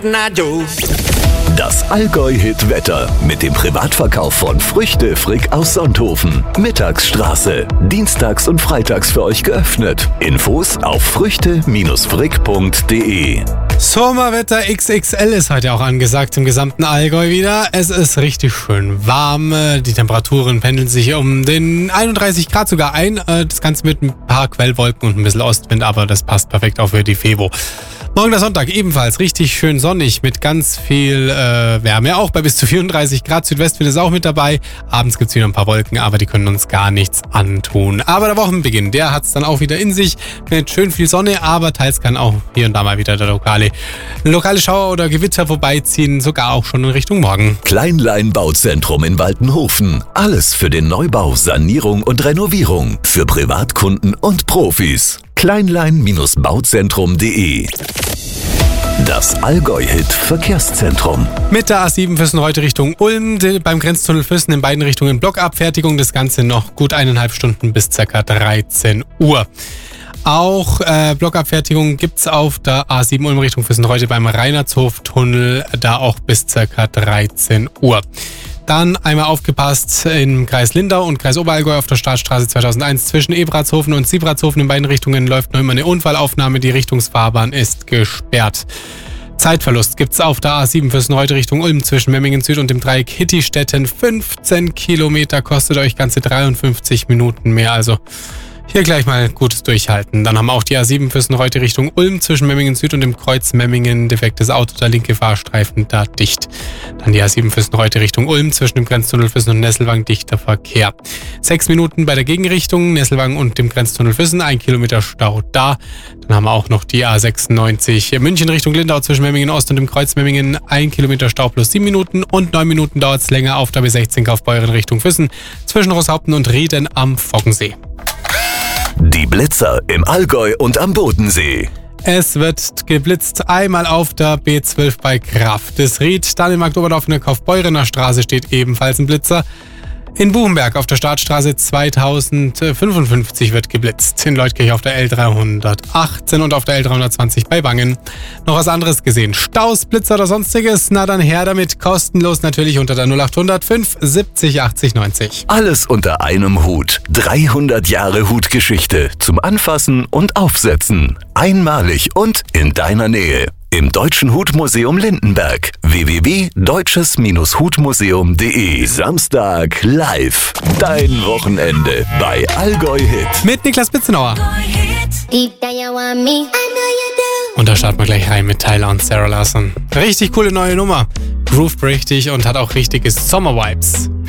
Na du. Das Allgäu-Hit-Wetter mit dem Privatverkauf von Früchte Frick aus Sonthofen. Mittagsstraße. Dienstags und freitags für euch geöffnet. Infos auf früchte-frick.de. Sommerwetter XXL ist heute auch angesagt im gesamten Allgäu wieder. Es ist richtig schön warm. Die Temperaturen pendeln sich um den 31 Grad sogar ein. Das Ganze mit ein paar Quellwolken und ein bisschen Ostwind, aber das passt perfekt auch für die Fevo. Morgen der Sonntag ebenfalls richtig schön sonnig mit ganz viel Wärme, auch bei bis zu 34 Grad. Südwestwind ist auch mit dabei. Abends gibt es wieder ein paar Wolken, aber die können uns gar nichts antun. Aber der Wochenbeginn, der hat es dann auch wieder in sich mit schön viel Sonne, aber teils kann auch hier und da mal wieder der lokale Schauer oder Gewitter vorbeiziehen, sogar auch schon in Richtung Morgen. Kleinlein Bauzentrum in Waltenhofen. Alles für den Neubau, Sanierung und Renovierung. Für Privatkunden und Profis. Kleinlein-bauzentrum.de. Das Allgäu-Hit-Verkehrszentrum. Mit der A7 Füssen-Reutte Richtung Ulm, beim Grenztunnel Füssen in beiden Richtungen Blockabfertigung. Das Ganze noch gut 1,5 Stunden bis ca. 13 Uhr. Auch Blockabfertigung gibt's auf der A7 Ulm Richtung Füssen-Reutte beim Reinhardshof-Tunnel, da auch bis ca. 13 Uhr. Dann einmal aufgepasst im Kreis Lindau und Kreis Oberallgäu auf der Startstraße 2001 zwischen Ebratshofen und Siebratshofen in beiden Richtungen läuft noch immer eine Unfallaufnahme. Die Richtungsfahrbahn ist gesperrt. Zeitverlust gibt's auf der A7 Füssen-Reutte Richtung Ulm zwischen Memmingen Süd und dem Dreieck Hittistetten. 15 Kilometer kostet euch ganze 53 Minuten mehr, also hier gleich mal gutes Durchhalten. Dann haben wir auch die A7 Füssen-Reutte Richtung Ulm zwischen Memmingen Süd und dem Kreuz Memmingen. Defektes Auto, der linke Fahrstreifen da dicht. Dann die A7 Füssen-Reutte Richtung Ulm zwischen dem Grenztunnel Füssen und Nesselwang dichter Verkehr. 6 Minuten bei der Gegenrichtung, Nesselwang und dem Grenztunnel Füssen, 1 Kilometer Stau da. Dann haben wir auch noch die A96 München Richtung Lindau zwischen Memmingen Ost und dem Kreuz Memmingen, 1 Kilometer Stau plus 7 Minuten und 9 Minuten dauert es länger auf der B16 Kaufbeuren Richtung Füssen zwischen Roßhaupten und Rieden am Foggensee. Die Blitzer im Allgäu und am Bodensee. Es wird geblitzt einmal auf der B12 bei Kraft. Das Ried, dann in Marktoberdorf in der Kaufbeurener Straße steht ebenfalls ein Blitzer. In Buchenberg auf der Startstraße 2055 wird geblitzt. In Leutkirch auf der L318 und auf der L320 bei Wangen. Noch was anderes gesehen? Staus, Blitzer oder sonstiges? Na dann her damit. Kostenlos natürlich unter der 0800 570 80 90. Alles unter einem Hut. 300 Jahre Hutgeschichte zum Anfassen und Aufsetzen. Einmalig und in deiner Nähe. Im Deutschen Hutmuseum Lindenberg. www.deutsches-hutmuseum.de. Samstag live. Dein Wochenende bei Allgäu Hit. Mit Niklas Bitzenauer. Und da starten wir gleich rein mit Tyler und Sarah Larsson. Richtig coole neue Nummer. Groove richtig und hat auch richtige Sommer-Vibes.